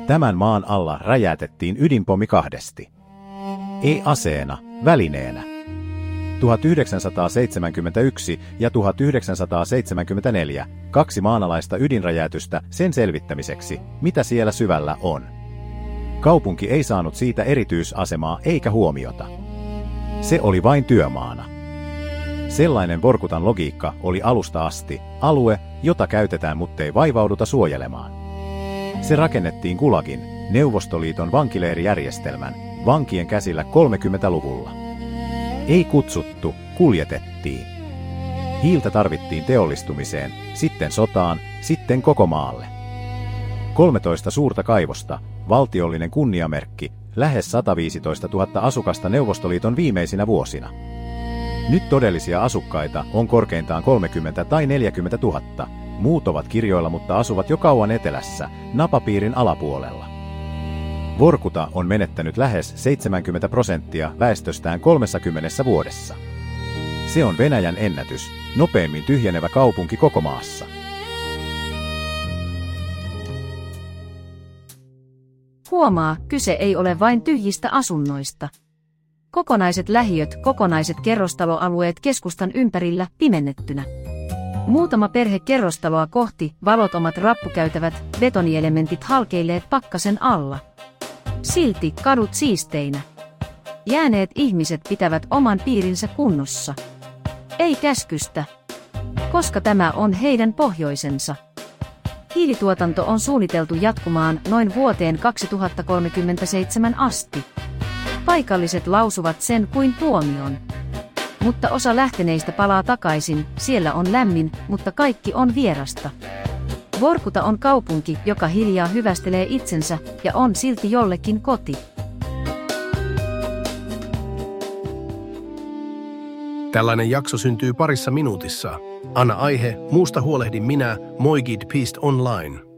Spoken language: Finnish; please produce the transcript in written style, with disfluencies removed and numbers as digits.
Tämän maan alla räjäytettiin ydinpommi 2. Ei aseena, välineenä. 1971 ja 1974 2 maanalaista ydinräjäytystä sen selvittämiseksi, mitä siellä syvällä on. Kaupunki ei saanut siitä erityisasemaa eikä huomiota. Se oli vain työmaana. Sellainen Vorkutan logiikka oli alusta asti alue, jota käytetään muttei vaivauduta suojelemaan. Se rakennettiin Gulagin, Neuvostoliiton vankileirijärjestelmän, vankien käsillä 30-luvulla. Ei kutsuttu, kuljetettiin. Hiiltä tarvittiin teollistumiseen, sitten sotaan, sitten koko maalle. 13 suurta kaivosta, valtiollinen kunniamerkki, lähes 115 000 asukasta Neuvostoliiton viimeisinä vuosina. Nyt todellisia asukkaita on korkeintaan 30 tai 40 000. Muut ovat kirjoilla, mutta asuvat jo kauan etelässä, napapiirin alapuolella. Vorkuta on menettänyt lähes 70% väestöstään 30 vuodessa. Se on Venäjän ennätys, nopeimmin tyhjenevä kaupunki koko maassa. Huomaa, kyse ei ole vain tyhjistä asunnoista. Kokonaiset lähiöt, kokonaiset kerrostaloalueet keskustan ympärillä pimennettynä. Muutama perhe kerrostaloa kohti, valotomat rappukäytävät, betonielementit halkeilleet pakkasen alla. Silti kadut siisteinä. Jääneet ihmiset pitävät oman piirinsä kunnossa. Ei käskystä. Koska tämä on heidän pohjoisensa. Hiilituotanto on suunniteltu jatkumaan noin vuoteen 2037 asti. Paikalliset lausuvat sen kuin tuomion. Mutta osa lähteneistä palaa takaisin, siellä on lämmin, mutta kaikki on vierasta. Vorkuta on kaupunki, joka hiljaa hyvästelee itsensä ja on silti jollekin koti. Tällainen jakso syntyy parissa minuutissa. Anna aihe, muusta huolehdin minä, Moigid Peace Online.